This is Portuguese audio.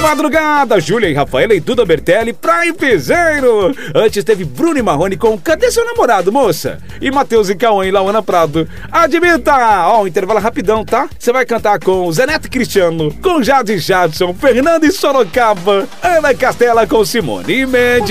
madrugada, Júlia e Rafaela e Duda Bertelli pra Piseiro. Antes teve Bruno e Marrone com Cadê Seu Namorado, moça? E Matheus e Cauã e Lauana Prado. Admita! Ó, um intervalo rapidão, tá? Você vai cantar com Zé Neto e Cristiano, com Jade Jadson, Fernando e Sorocaba, Ana Castela com Simone e Mendes.